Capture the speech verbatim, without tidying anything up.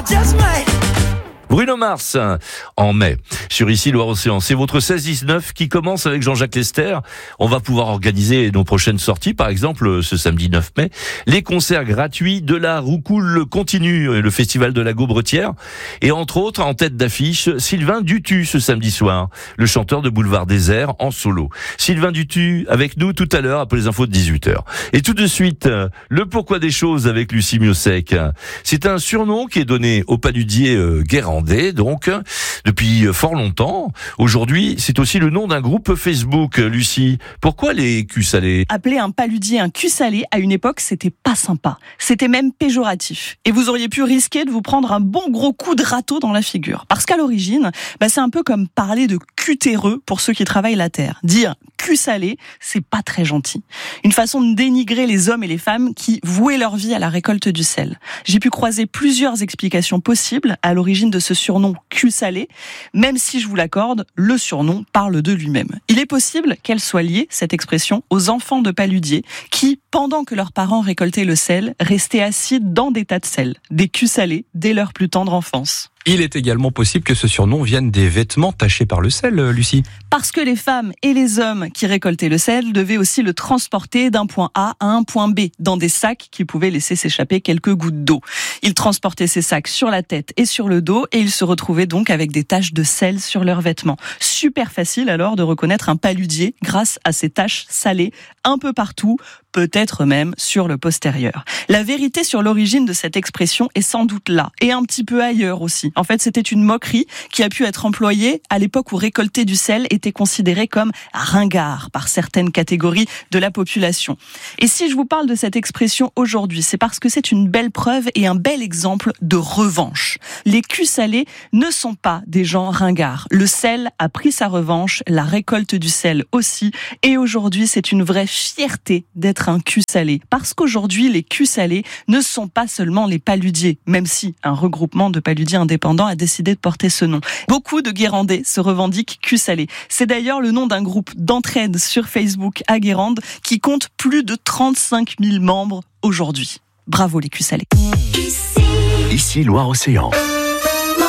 just might. Bruno Mars, en mai, sur Ici Loire-Océan. C'est votre seize dix-neuf qui commence avec Jean-Jacques Lester. On va pouvoir organiser nos prochaines sorties, par exemple, ce samedi neuf mai. Les concerts gratuits de la Roucoule continue, le festival de la Gaubretière. Et entre autres, en tête d'affiche, Sylvain Dutu ce samedi soir, le chanteur de Boulevard Désert en solo. Sylvain Dutu avec nous tout à l'heure après les infos de dix-huit heures. Et tout de suite, le pourquoi des choses avec Lucie Miosec. C'est un surnom qui est donné au paludier euh, Guérandais, donc, depuis fort longtemps. Aujourd'hui, c'est aussi le nom d'un groupe Facebook. Lucie, pourquoi les culs salés ? Appeler un paludier un cul salé, à une époque, c'était pas sympa. C'était même péjoratif. Et vous auriez pu risquer de vous prendre un bon gros coup de râteau dans la figure. Parce qu'à l'origine, bah, c'est un peu comme parler de cutéreux pour ceux qui travaillent la terre. Dire cul salé, c'est pas très gentil. Une façon de dénigrer les hommes et les femmes qui vouaient leur vie à la récolte du sel. J'ai pu croiser plusieurs explications possibles à l'origine de ce surnom cul salé, même si je vous l'accorde, le surnom parle de lui-même. Il est possible qu'elle soit liée, cette expression, aux enfants de paludiers qui, pendant que leurs parents récoltaient le sel, restaient assis dans des tas de sel, des culs salés dès leur plus tendre enfance. Il est également possible que ce surnom vienne des vêtements tachés par le sel, Lucie. Parce que les femmes et les hommes qui récoltaient le sel devaient aussi le transporter d'un point A à un point B, dans des sacs qui pouvaient laisser s'échapper quelques gouttes d'eau. Ils transportaient ces sacs sur la tête et sur le dos, et ils se retrouvaient donc avec des taches de sel sur leurs vêtements. Super facile alors de reconnaître un paludier grâce à ces taches salées un peu partout, peut-être même sur le postérieur. La vérité sur l'origine de cette expression est sans doute là, et un petit peu ailleurs aussi. En fait, c'était une moquerie qui a pu être employée à l'époque où récolter du sel était considéré comme ringard par certaines catégories de la population. Et si je vous parle de cette expression aujourd'hui, c'est parce que c'est une belle preuve et un bel exemple de revanche. Les culs salés ne sont pas des gens ringards. Le sel a pris sa revanche, la récolte du sel aussi, et aujourd'hui, c'est une vraie fierté d'être un cul salé. Parce qu'aujourd'hui, les culs salés ne sont pas seulement les paludiers, même si un regroupement de paludiers indépendants a décidé de porter ce nom. Beaucoup de Guérandais se revendiquent cul salé. C'est d'ailleurs le nom d'un groupe d'entraide sur Facebook à Guérande qui compte plus de trente-cinq mille membres aujourd'hui. Bravo les culs salés. Ici Loire-Océan.